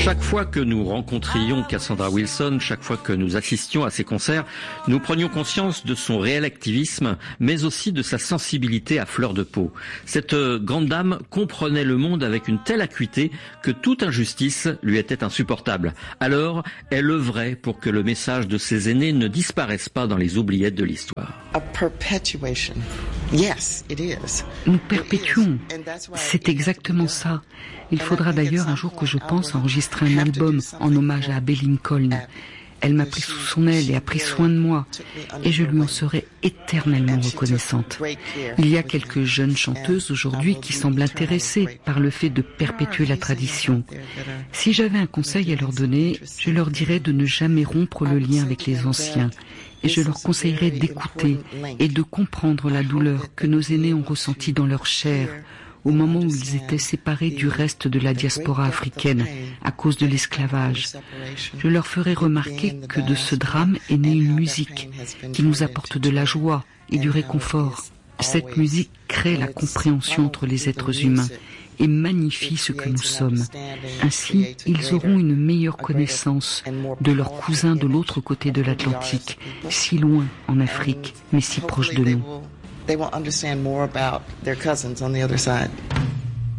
Chaque fois que nous rencontrions Cassandra Wilson, chaque fois que nous assistions à ses concerts, nous prenions conscience de son réel activisme, mais aussi de sa sensibilité à fleur de peau. Cette grande dame comprenait le monde avec une telle acuité que toute injustice lui était insupportable. Alors, elle œuvrait pour que le message de ses aînés ne disparaisse pas dans les oubliettes de l'histoire. Nous perpétuons. C'est exactement ça. Il faudra d'ailleurs un jour que je pense enregistrer un album en hommage à Abbey Lincoln. Elle m'a pris sous son aile et a pris soin de moi, et je lui en serai éternellement reconnaissante. Il y a quelques jeunes chanteuses aujourd'hui qui semblent intéressées par le fait de perpétuer la tradition. Si j'avais un conseil à leur donner, je leur dirais de ne jamais rompre le lien avec les anciens, et je leur conseillerais d'écouter et de comprendre la douleur que nos aînés ont ressentie dans leur chair, au moment où ils étaient séparés du reste de la diaspora africaine à cause de l'esclavage. Je leur ferai remarquer que de ce drame est née une musique qui nous apporte de la joie et du réconfort. Cette musique crée la compréhension entre les êtres humains et magnifie ce que nous sommes. Ainsi, ils auront une meilleure connaissance de leurs cousins de l'autre côté de l'Atlantique, si loin en Afrique, mais si proche de nous. They will understand more about their cousins on the other side.